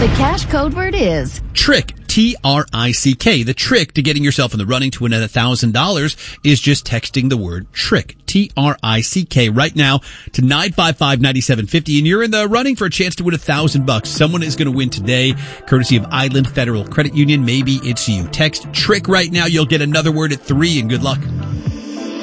The cash code word is trick. T-R-I-C-K. The trick to getting yourself in the running to win $1,000 is just texting the word trick. T-R-I-C-K right now to 955-9750, and you're in the running for a chance to win $1,000. Someone is going to win today, courtesy of Island Federal Credit Union. Maybe it's you. Text trick right now. You'll get another word at 3, and good luck.